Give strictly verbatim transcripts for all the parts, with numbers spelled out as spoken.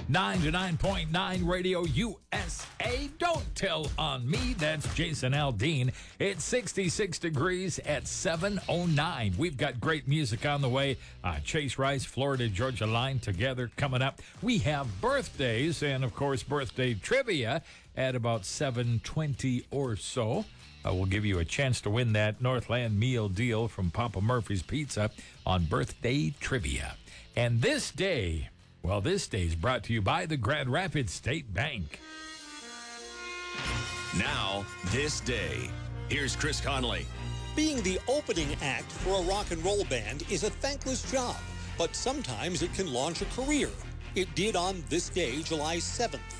ninety-nine point nine Radio U S A. Don't tell on me. That's Jason Aldean. It's sixty-six degrees at seven oh nine. We've got great music on the way. Uh, Chase Rice, Florida Georgia Line together coming up. We have birthdays and, of course, birthday trivia at about seven twenty or so. Uh, we'll give you a chance to win that Northland meal deal from Papa Murphy's Pizza on birthday trivia. And this day, well, this day is brought to you by the Grand Rapids State Bank. Now, this day. Here's Chris Conley. Being the opening act for a rock and roll band is a thankless job, but sometimes it can launch a career. It did on this day, July seventh.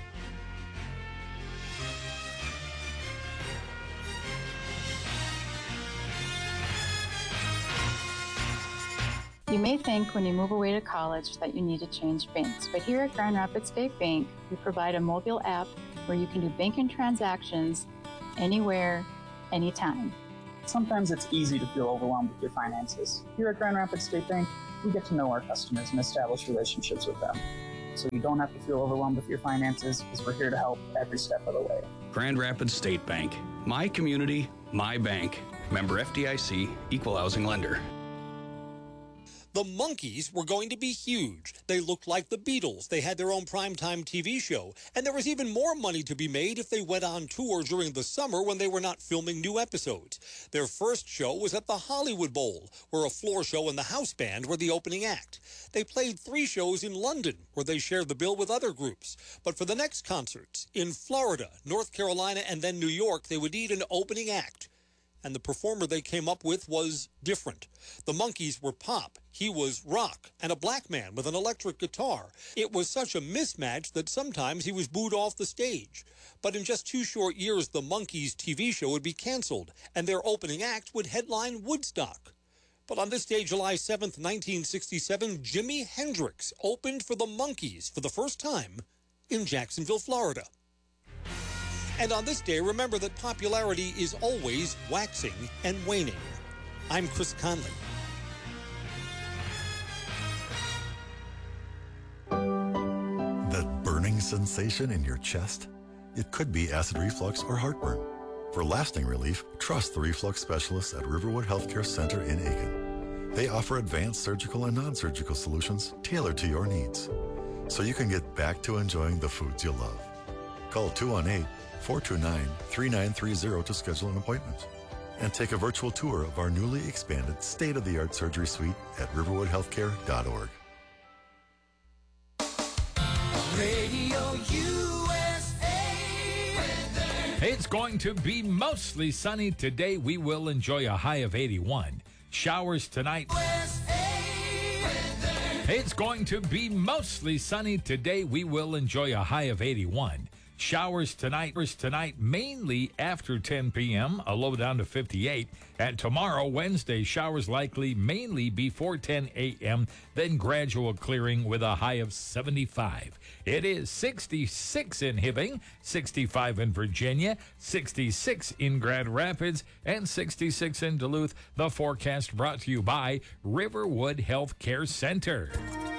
You may think when you move away to college that you need to change banks, but here at Grand Rapids State Bank, we provide a mobile app where you can do banking transactions anywhere, anytime. Sometimes it's easy to feel overwhelmed with your finances. Here at Grand Rapids State Bank, we get to know our customers and establish relationships with them. So you don't have to feel overwhelmed with your finances, because we're here to help every step of the way. Grand Rapids State Bank. My community, my bank. Member F D I C, Equal Housing Lender. The Monkees were going to be huge. They looked like the Beatles. They had their own primetime T V show. And there was even more money to be made if they went on tour during the summer when they were not filming new episodes. Their first show was at the Hollywood Bowl, where a floor show and the house band were the opening act. They played three shows in London, where they shared the bill with other groups. But for the next concerts, in Florida, North Carolina, and then New York, they would need an opening act. And the performer they came up with was different. The Monkees were pop. He was rock, and a black man with an electric guitar. It was such a mismatch that sometimes he was booed off the stage. But in just two short years, the Monkees T V show would be canceled, and their opening act would headline Woodstock. But on this day, July seventh, nineteen sixty-seven, Jimi Hendrix opened for the Monkees for the first time in Jacksonville, Florida. And on this day, remember that popularity is always waxing and waning. I'm Chris Conley. That burning sensation in your chest? It could be acid reflux or heartburn. For lasting relief, trust the reflux specialists at Riverwood Healthcare Center in Aiken. They offer advanced surgical and non-surgical solutions tailored to your needs, so you can get back to enjoying the foods you love. Call two one eight, four two nine, three nine three zero to schedule an appointment. And take a virtual tour of our newly expanded state-of-the-art surgery suite at riverwood healthcare dot org. Radio U S A. Weather. It's going to be mostly sunny today. We will enjoy a high of eighty-one. Showers tonight. U S A. Weather. It's going to be mostly sunny today. We will enjoy a high of eighty-one. Showers tonight, tonight mainly after ten p.m., a low down to fifty-eight. And tomorrow, Wednesday, showers likely mainly before ten a.m., then gradual clearing with a high of seventy-five. It is sixty-six in Hibbing, sixty-five in Virginia, sixty-six in Grand Rapids, and sixty-six in Duluth. The forecast brought to you by Riverwood Healthcare Center.